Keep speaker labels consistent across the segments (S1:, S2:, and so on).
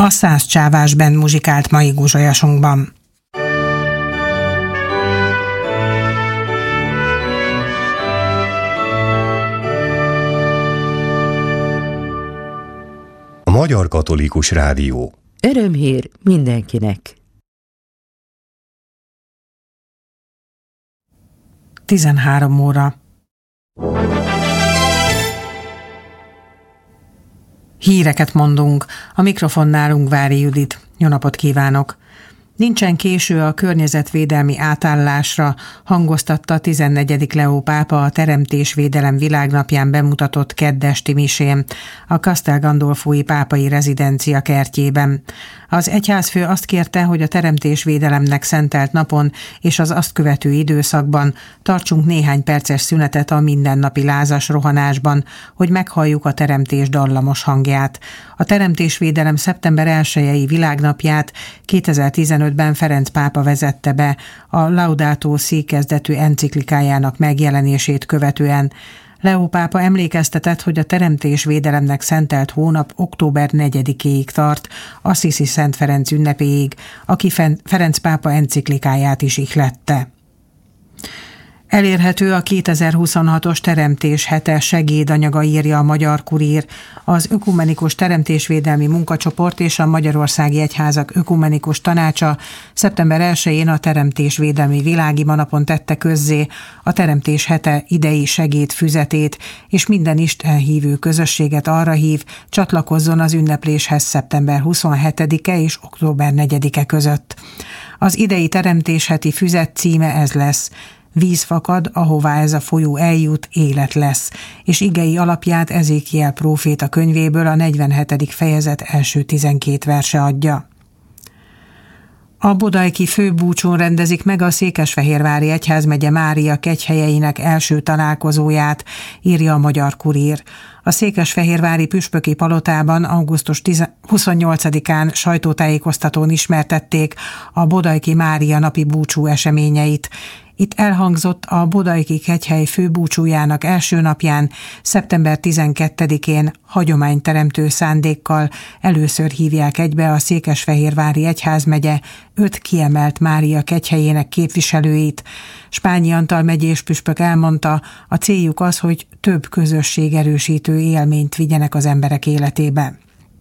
S1: A 100 Csávás Band muzsikált mai Guzsolyasunkban.
S2: A Magyar Katolikus Rádió.
S3: Örömhír mindenkinek.
S1: 13 óra. Híreket mondunk. A mikrofonnál Ungvári Judit. Jó napot kívánok! Nincsen késő a környezetvédelmi átállásra, hangoztatta 14. Leó pápa a Teremtésvédelem világnapján bemutatott keddesti misén a Castel Gandolfói pápai rezidencia kertjében. Az egyházfő azt kérte, hogy a teremtésvédelemnek szentelt napon és az azt követő időszakban tartsunk néhány perces szünetet a mindennapi lázas rohanásban, hogy meghalljuk a teremtés dallamos hangját. A teremtésvédelem szeptember 1-i világnapját 2015-ben Ferenc pápa vezette be a Laudato Si kezdetű enciklikájának megjelenését követően. Leó pápa emlékeztetett, hogy a teremtésvédelemnek szentelt hónap október 4-éig tart, Assisi Szent Ferenc ünnepéig, aki Ferenc pápa enciklikáját is ihlette. Elérhető a 2026-os Teremtés hete segédanyaga, írja a Magyar Kurír. Az Ökumenikus Teremtésvédelmi Munkacsoport és a Magyarországi Egyházak Ökumenikus Tanácsa szeptember 1-én a Teremtésvédelmi Világima napon tette közzé a Teremtés hete idei segédfüzetét, és minden istenhívő közösséget arra hív, csatlakozzon az ünnepléshez szeptember 27-e és október 4-e között. Az idei Teremtés heti füzet címe ez lesz: Víz fakad, ahová ez a folyó eljut, élet lesz, és igei alapját Ezékiel próféta könyvéből a 47. fejezet első 12 verse adja. A bodajki főbúcsón rendezik meg a Székesfehérvári Egyházmegye Mária kegyhelyeinek első találkozóját, írja a Magyar Kurír. A székesfehérvári püspöki palotában augusztus 28-án sajtótájékoztatón ismertették a Bodajki Mária napi búcsú eseményeit. Itt elhangzott a Bodajki kegyhely főbúcsújának első napján, szeptember 12-én hagyományteremtő szándékkal először hívják egybe a Székesfehérvári Egyházmegye 5 kiemelt Mária kegyhelyének képviselőit. Spányi Antal megyés püspök elmondta, a céljuk az, hogy több közösségerősítő élményt vigyenek az emberek életébe.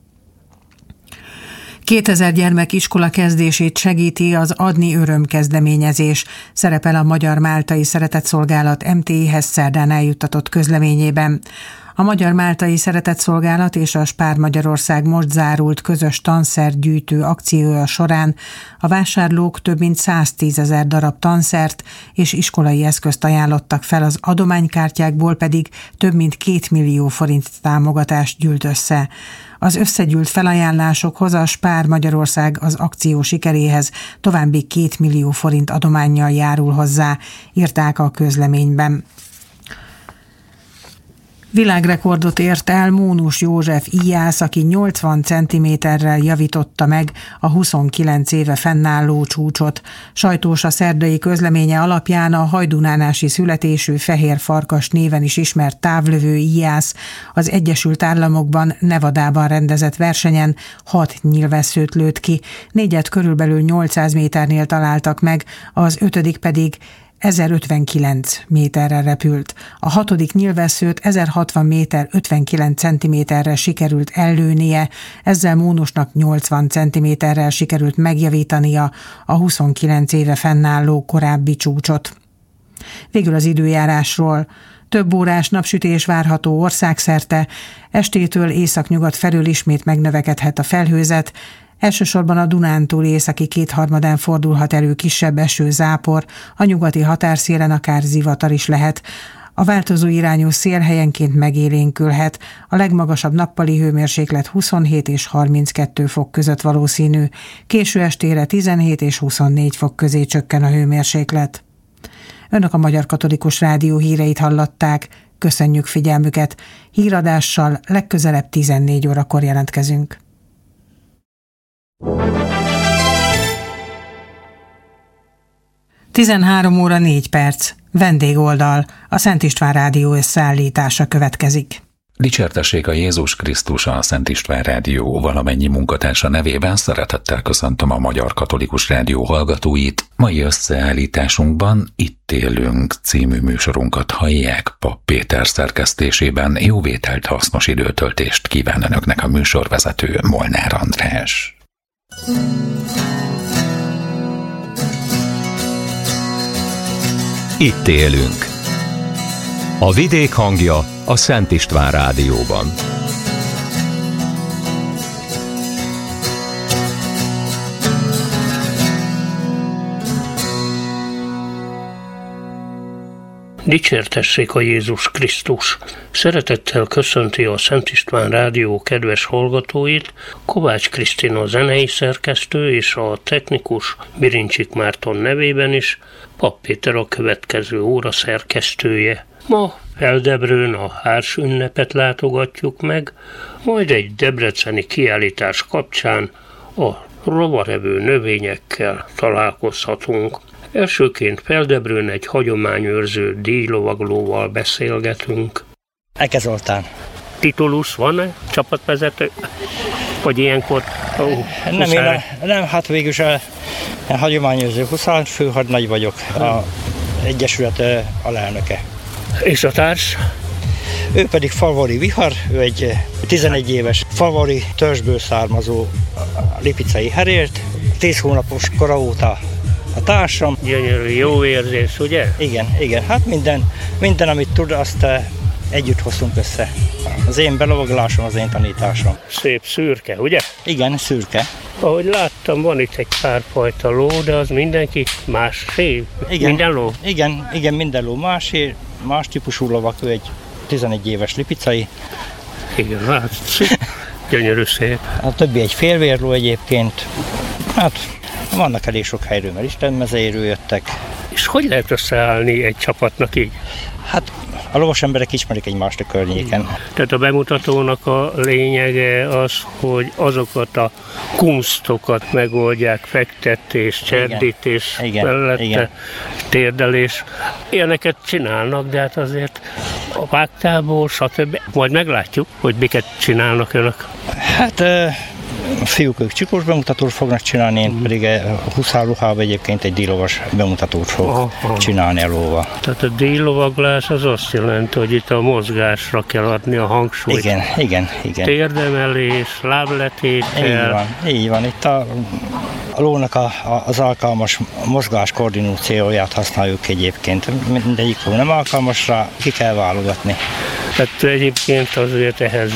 S1: 2000 gyermek iskola kezdését segíti az Adni Öröm kezdeményezés, szerepel a Magyar Máltai Szeretetszolgálat MTI-hez szerdán eljuttatott közleményében. A Magyar Máltai Szeretetszolgálat és a Spár Magyarország most zárult közös tanszergyűjtő akciója során a vásárlók több mint 110 000 darab tanszert és iskolai eszközt ajánlottak fel, az adománykártyákból pedig több mint 2 millió forint támogatást gyűlt össze. Az összegyűlt felajánlásokhoz a Spár Magyarország az akció sikeréhez további 2 millió forint adománnyal járul hozzá, írták a közleményben. Világrekordot ért el Mónus József íjász, aki 80 cm-rel javította meg a 29 éve fennálló csúcsot. Sajtós a szerdai közleménye alapján a hajdunánási születésű Fehér Farkas néven is ismert távlövő íjász az Egyesült Államokban, Nevadában rendezett versenyen 6 nyilvesszőt lőtt ki, 4-et körülbelül 800 méternél találtak meg, az 5. pedig 1059 méterre repült. A 6. nyilvesszőt 1060 méter 59 centiméterre sikerült ellőnie, ezzel Mónusnak 80 centiméterrel sikerült megjavítania a 29 éve fennálló korábbi csúcsot. Végül az időjárásról. Több órás napsütés várható országszerte, estétől északnyugat felől ismét megnövekedhet a felhőzet, elsősorban a Dunántúl északi kétharmadán fordulhat elő kisebb eső-zápor, a nyugati határszélen akár zivatar is lehet. A változó irányú szél helyenként megélénkülhet, a legmagasabb nappali hőmérséklet 27 és 32 fok között valószínű, késő estére 17 és 24 fok közé csökken a hőmérséklet. Önök a Magyar Katolikus Rádió híreit hallották, köszönjük figyelmüket, híradással legközelebb 14 órakor jelentkezünk. – 13 óra 4 perc. Vendégoldal. A Szent István Rádió összeállítása következik.
S4: Dicsértessék a Jézus Krisztus, a Szent István Rádió valamennyi munkatársa nevében szeretettel köszöntöm a Magyar Katolikus Rádió hallgatóit. Mai összeállításunkban Itt élünk című műsorunkat hallják Papp Péter szerkesztésében. Jó vételt, hasznos időtöltést kíván önöknek a műsorvezető Molnár András.
S2: Itt élünk. A vidék hangja a Szent István Rádióban.
S5: Dicsértessék a Jézus Krisztus! Szeretettel köszönti a Szent István Rádió kedves hallgatóit, Kovács Krisztina zenei szerkesztő és a technikus Birincsik Márton nevében is, Papp Péter a következő óra szerkesztője. Ma Feldebrőn a Hárs ünnepet látogatjuk meg, majd egy debreceni kiállítás kapcsán a rovarevő növényekkel találkozhatunk. Elsőként Feldebrőn egy hagyományőrző díjlovaglóval beszélgetünk.
S6: Eke Zoltán.
S5: Titulusz van-e? Csapatvezető? Vagy ilyenkor
S6: Nem, hát végülis a hagyományőrző huszár főhadnagy vagyok, az Egyesület alelnöke.
S5: És a társ?
S6: Ő pedig Falvari Vihar, ő egy 11 éves falvari törzsből származó lipicei herér, 10 hónapos kora óta a társam.
S5: Gyönyörű, jó érzés, ugye?
S6: Igen, hát minden amit tud, azt együtt hozunk össze. Az én belovaglásom, az én tanításom.
S5: Szép szürke, ugye?
S6: Igen, szürke.
S5: Ahogy láttam, van itt egy pár fajta ló, de az mindenki más szép. Minden ló?
S6: Igen, minden ló más típusú lovak, ő egy 11 éves lipicai.
S5: Igen, hát gyönyörű szép.
S6: A többi egy félvérló egyébként. Hát vannak elég sok helyről, mert Isten mezeiről jöttek.
S5: És hogy lehet összeállni egy csapatnak így?
S6: Hát a lovas emberek ismerik egymást a környéken.
S5: Tehát a bemutatónak a lényege az, hogy azokat a kunsztokat megoldják, fektetés, cserdítés, mellette térdelés. Ilyeneket csinálnak, de hát azért a vágtából, stb. Majd meglátjuk, hogy miket csinálnak önök.
S6: Hát a fiúk ők csikós bemutatót fognak csinálni, én pedig huszárruhában egyébként egy díjlovas bemutatót fogok csinálni a lóval.
S5: Tehát a díjlovaglás az azt jelenti, hogy itt a mozgásra kell adni a hangsúlyt.
S6: Igen.
S5: Térdemelés, lábletétel.
S6: Így van. Itt a lónak az alkalmas mozgás koordinációját használjuk egyébként. Mindegyik ló nem alkalmas rá, ki kell válogatni.
S5: Tehát egyébként azért ehhez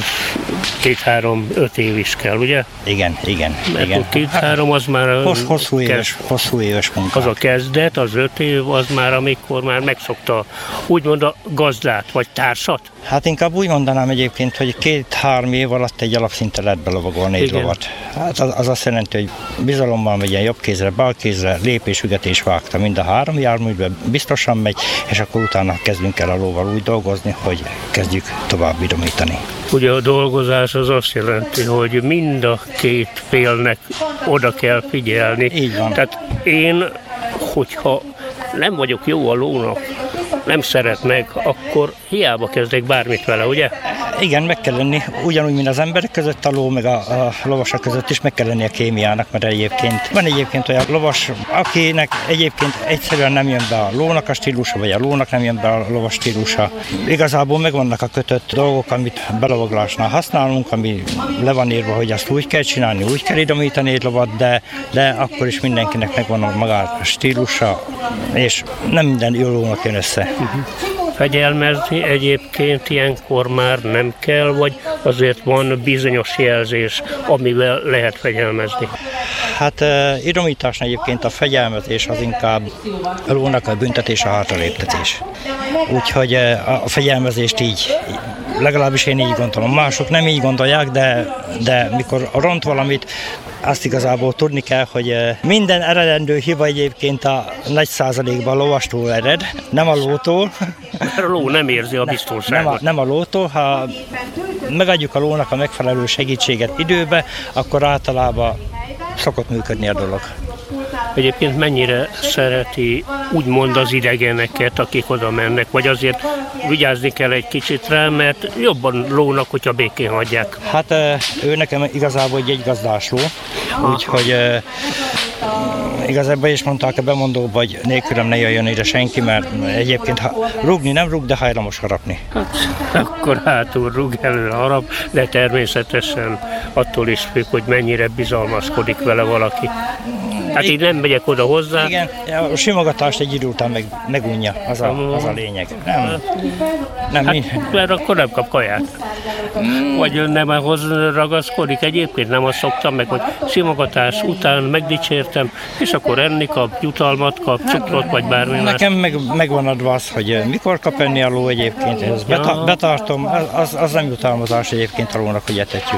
S5: 2-3-5 év is kell, ugye?
S6: Igen.
S5: Mert 2-3 az már
S6: hosszú éves munka.
S5: Az a kezdet, az 5 év, az már amikor már megszokta úgymond a gazdát, vagy társat?
S6: Hát inkább úgy mondanám egyébként, hogy 2-3 év alatt egy alapszinten lehet belovagolni egy lovat. Hát az azt jelenti, hogy bizalommal megy jobb kézre, bal kézre, lépés, ügetés, vágta, mind a 3 járműben biztosan megy, és akkor utána kezdünk el a lóval úgy dolgozni, hogy kezdjük tovább idomítani.
S5: Ugye a dolgozás az azt jelenti, hogy mind a két félnek oda kell figyelni.
S6: Így van.
S5: Tehát én, hogyha nem vagyok jó a lónak, nem szeret meg, akkor hiába kezdek bármit vele, ugye?
S6: Igen, meg kell lenni, ugyanúgy, mint az emberek között a ló, meg a lovasak között is meg kell lenni a kémiának, mert van egyébként olyan lovas, akinek egyébként egyszerűen nem jön be a lónak a stílusa, vagy a lónak nem jön be a lovas stílusa. Igazából megvannak a kötött dolgok, amit belovaglásnál használunk, ami le van írva, hogy azt úgy kell csinálni, úgy kell idomítani egy lovat, de akkor is mindenkinek megvan a maga stílusa, és nem minden jó lónak jön össze.
S5: Fegyelmezni egyébként ilyenkor már nem kell, vagy azért van bizonyos jelzés, amivel lehet fegyelmezni?
S6: Hát idomításnál egyébként a fegyelmezés az inkább a lónak a büntetés, a hátraléptetés. Úgyhogy a fegyelmezést így, legalábbis én így gondolom. Mások nem így gondolják, de mikor ront valamit, azt igazából tudni kell, hogy minden eredendő hiba egyébként a nagy százalékban a lovastól ered, nem a lótól.
S5: A ló nem érzi a biztonságot.
S6: Nem a lótól, ha megadjuk a lónak a megfelelő segítséget időbe, akkor általában szokott működni a dolog.
S5: Egyébként mennyire szereti úgymond az idegeneket, akik oda mennek, vagy azért vigyázni kell egy kicsit rá, mert jobban lónak, hogyha békén hagyják.
S6: Hát ő nekem igazából egy gazdás ló, úgyhogy igazából is mondták a bemondóba, hogy nélkülem ne jöjjön ide senki, mert egyébként rúgni nem rúg, de hajlamos harapni.
S5: Hát, akkor hátul rúg, előre harap, de természetesen attól is függ, hogy mennyire bizalmazkodik vele valaki. Hát így nem megyek oda hozzá.
S6: Igen, a simogatást egy idő után megunja, az a lényeg. Nem.
S5: Hát, mert akkor nem kap kaját. Vagy nem ahhoz ragaszkodik, egyébként nem azt szoktam meg, hogy simogatás után megdicsértem, és akkor enni kap, jutalmat kap, cukrot, vagy bármi más.
S6: Nekem megvan adva az, hogy mikor kap enni a ló egyébként, ezt betartom, az nem jutalmazás egyébként a lónak, hogy etetjük.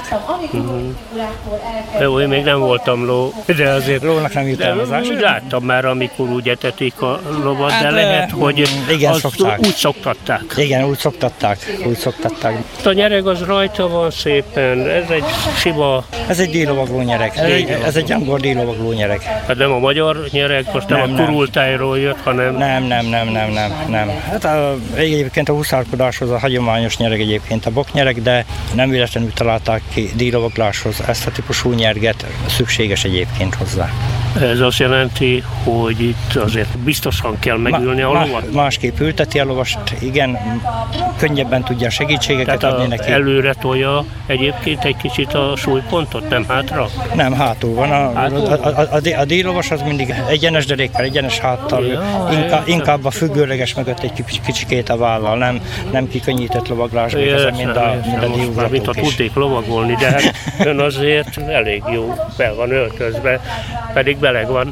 S5: Jó, én még nem voltam ló, de azért
S6: lónak nem jutalmazás.
S5: Úgy láttam már, amikor úgy etetik a lovat, hát, de lehet, hogy
S6: igen,
S5: úgy szoktatták.
S6: Igen, úgy szoktatták.
S5: A nyereg az rajta van szépen, ez egy sima...
S6: Ez egy díjlovagló nyereg, ez egy angol díjlovagló nyereg.
S5: Hát nem a magyar nyereg, most nem a kurultájról jött, hanem...
S6: Nem. Hát egyébként a huszárkodáshoz a hagyományos nyereg egyébként a boknyereg, de nem véletlenül találták ki díjlovagláshoz ezt a típusú nyerget, szükséges egyébként hozzá.
S5: Ez azt jelenti, hogy itt azért biztosan kell megülni a lovat?
S6: Másképp ülteti a lovast, igen, könnyebben tudja segítségeket adni neki.
S5: Előre tolja egyébként egy kicsit a súlypontot, nem hátra?
S6: Nem, hátul van. A díjlovas az mindig egyenes derékkel, egyenes háttal, inkább a függőleges mögött egy kicsikét a vállal, nem kikönnyített lovaglásban, mind a díjuglatók
S5: is. Mint a tudnék lovagolni, de hát ön azért elég jó, fel van öltözve, pedig beleg van.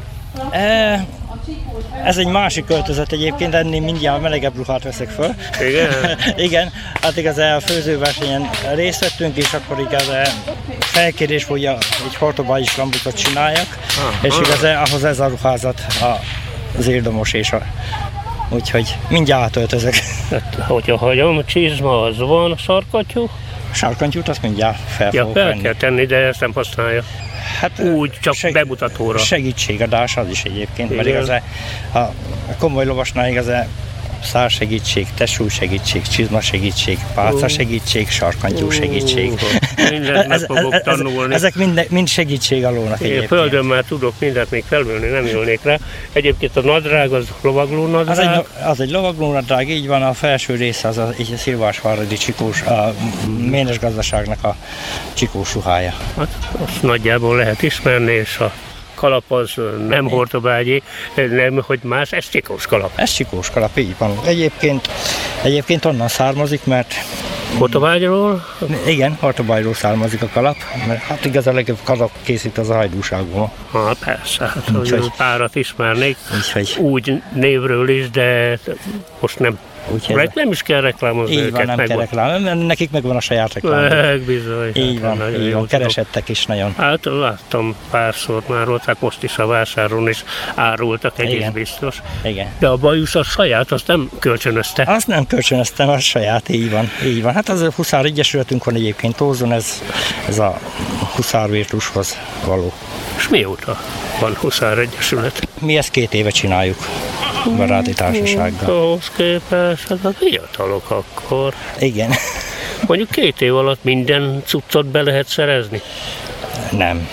S6: Ez egy másik öltözet egyébként, ennél mindjárt melegebb ruhát veszek föl.
S5: Igen?
S6: Igen, hát igazán a főzőversenyen részt vettünk, és akkor igazán felkérés, hogy egy hortobágyis lambucot csináljak, és igazán ahhoz ez a ruházat az érdomos és úgyhogy mindjárt átöltözök.
S5: Hát, hogyha hagyom, a csizma az van, sarkantyú?
S6: Sarkantyút azt mindjárt fel fogok venni.
S5: Kell tenni, de ezt nem használja. Hát úgy, csak bemutatóra.
S6: Segítségadás az is egyébként, mert igazán a komoly lovasnál igazán szár segítség, testsúly segítség, csizma segítség, pálca segítség, sarkantyú segítség.
S5: Mindent meg fogok tanulni.
S6: Ezek mind segítség a lónak egyébként.
S5: Én földön már tudok mindent még felülni, nem ülnék rá. Egyébként a nadrág az lovagló nadrág.
S6: Az egy lovagló nadrág, így van, a felső része az egy szilvásváradi csikós, a ménes gazdaságnak a csikós ruhája.
S5: Hát azt nagyjából lehet ismerni, és a kalap az nem hortobágyi, nem, hogy más, ez csikós kalap.
S6: Ez csikós kalap, így van. Egyébként onnan származik, mert...
S5: Hortobágyról?
S6: Igen, hortobágyról származik a kalap, mert hát igaz a legjobb kalap készít az a hajdúságból.
S5: Persze, hát hogy párat ismernék, úgy névről is, de most nem. Nem is kell reklámozni
S6: így
S5: őket.
S6: Van, nem kell reklámozni, nekik megvan a saját reklámok.
S5: Bizony.
S6: Így van, keresettek is nagyon.
S5: Hát láttam párszor már ott, hát most is a vásáron is árultak, egész biztos.
S6: Igen.
S5: De a bajusz a saját, azt nem kölcsönözte.
S6: Azt nem kölcsönöztem, az saját, így van. Hát az a Huszár Egyesületünk van egyébként Tózon, ez a huszárvirtushoz való.
S5: És mióta van Huszár Egyesület?
S6: Mi ezt 2 éve csináljuk. Baráti társasággal.
S5: Ahhoz képest, hát a fiatalok akkor.
S6: Igen.
S5: Mondjuk 2 év alatt minden cuccot be lehet szerezni?
S6: Nem.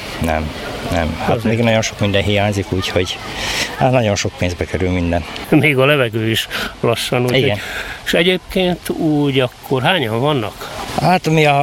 S6: Hát még nagyon sok minden hiányzik, úgyhogy nagyon sok pénzbe kerül minden.
S5: Még a levegő is lassan.
S6: Igen.
S5: És egyébként úgy akkor hányan vannak?
S6: Hát mi a